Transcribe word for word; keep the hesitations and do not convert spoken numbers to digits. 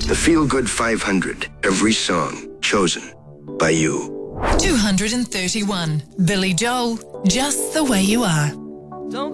The Feel Good five hundred. Every song chosen by you. two hundred thirty-one. Billy Joel, Just the Way You Are.